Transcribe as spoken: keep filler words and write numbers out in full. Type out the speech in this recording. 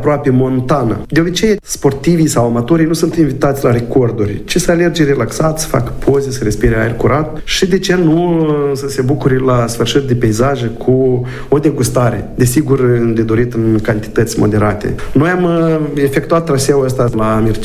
aproape montană. De obicei, sportivii sau amatorii nu sunt invitați la recorduri, ci să alerge relaxat, să facă poze, să respire aer curat și de ce nu să se bucure la sfârșit de peisaje cu o degustare, desigur de dorit în cantități moderate. Noi am efectuat traseul ăsta la